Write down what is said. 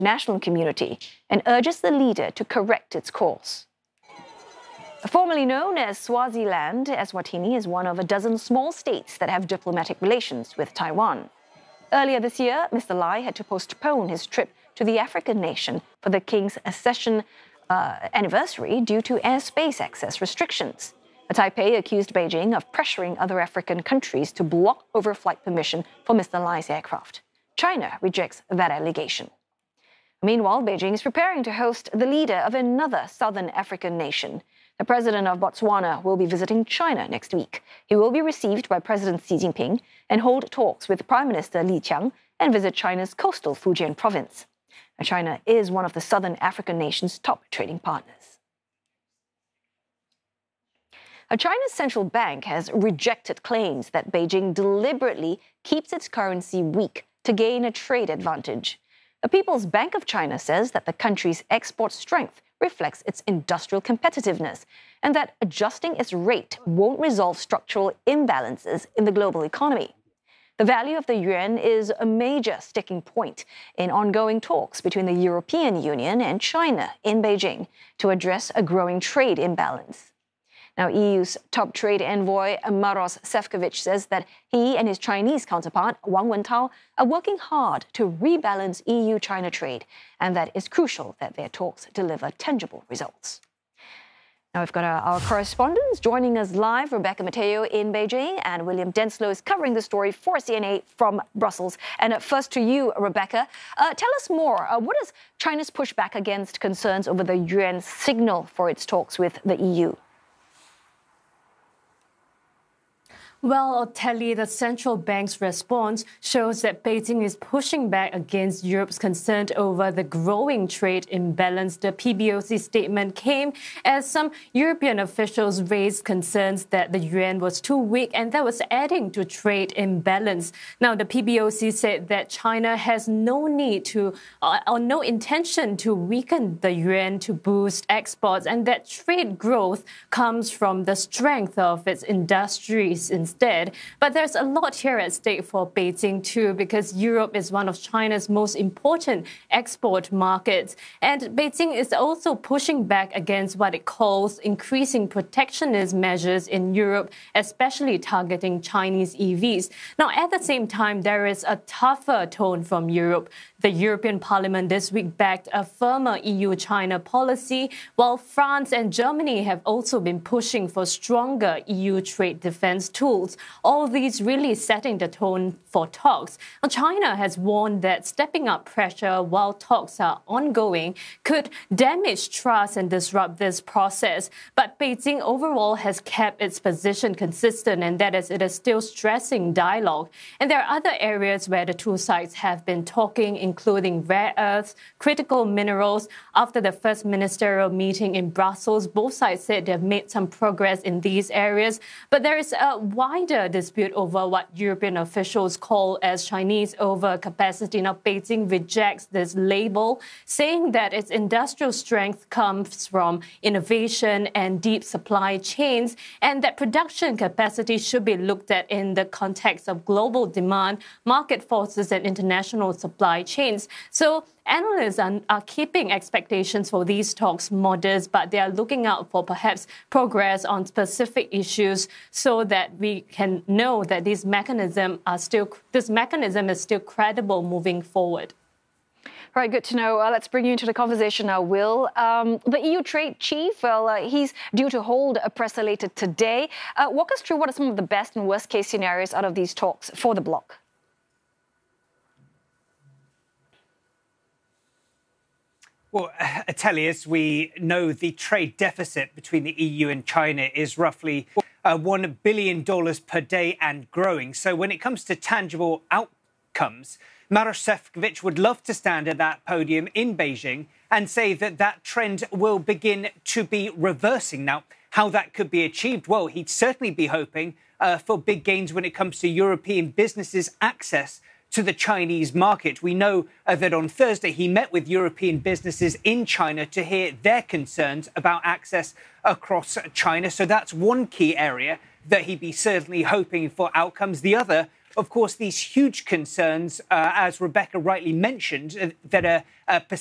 international community and urges the leader to correct its course. Formerly known as Swaziland, Eswatini is one of a dozen small states that have diplomatic relations with Taiwan. Earlier this year, Mr. Lai had to postpone his trip to the African nation for the king's accession anniversary due to airspace access restrictions. Taipei accused Beijing of pressuring other African countries to block overflight permission for Mr. Lai's aircraft. China rejects that allegation. Meanwhile, Beijing is preparing to host the leader of another southern African nation. The president of Botswana will be visiting China next week. He will be received by President Xi Jinping and hold talks with Prime Minister Li Qiang and visit China's coastal Fujian province. China is one of the southern African nation's top trading partners. China's central bank has rejected claims that Beijing deliberately keeps its currency weak to gain a trade advantage. The People's Bank of China says that the country's export strength reflects its industrial competitiveness and that adjusting its rate won't resolve structural imbalances in the global economy. The value of the yuan is a major sticking point in ongoing talks between the European Union and China in Beijing to address a growing trade imbalance. Now, EU's top trade envoy, Maros Sefcovic, says that he and his Chinese counterpart, Wang Wentao, are working hard to rebalance EU-China trade, and that it's crucial that their talks deliver tangible results. Now, we've got our correspondents joining us live, Rebecca Mateo in Beijing, and William Denslow is covering the story for CNA from Brussels. And first to you, Rebecca, tell us more. What does China's pushback against concerns over the yuan signal for its talks with the EU? Well, Telly, the central bank's response shows that Beijing is pushing back against Europe's concern over the growing trade imbalance. The PBOC statement came as some European officials raised concerns that the yuan was too weak and that was adding to trade imbalance. Now, the PBOC said that China has no need to or no intention to weaken the yuan to boost exports, and that trade growth comes from the strength of its industries instead. But there's a lot here at stake for Beijing too, because Europe is one of China's most important export markets. And Beijing is also pushing back against what it calls increasing protectionist measures in Europe, especially targeting Chinese EVs. Now, at the same time, there is a tougher tone from Europe. The European Parliament this week backed a firmer EU-China policy, while France and Germany have also been pushing for stronger EU trade defense tools. All these really setting the tone for talks. Now, China has warned that stepping up pressure while talks are ongoing could damage trust and disrupt this process. But Beijing overall has kept its position consistent, and that is, it is still stressing dialogue. And there are other areas where the two sides have been talking, including rare earths, critical minerals. After the first ministerial meeting in Brussels, both sides said they've made some progress in these areas. But there is a wider dispute over what European officials call as Chinese overcapacity. Now, Beijing rejects this label, saying that its industrial strength comes from innovation and deep supply chains, and that production capacity should be looked at in the context of global demand, market forces, and international supply chains. So analysts are keeping expectations for these talks modest, but they are looking out for perhaps progress on specific issues so that we can know that this mechanism is still credible moving forward. All right, good to know. Let's bring you into the conversation now, Will. The EU trade chief, he's due to hold a presser later today. Walk us through what are some of the best and worst case scenarios out of these talks for the bloc. Well, Ateli, as we know, the trade deficit between the EU and China is roughly $1 billion per day and growing. So when it comes to tangible outcomes, Maros Sefcovic would love to stand at that podium in Beijing and say that that trend will begin to be reversing. Now, how that could be achieved? Well, he'd certainly be hoping for big gains when it comes to European businesses' access to the Chinese market. We know that on Thursday he met with European businesses in China to hear their concerns about access across China. So that's one key area that he'd be certainly hoping for outcomes. The other Of course, these huge concerns, as Rebecca rightly mentioned, that are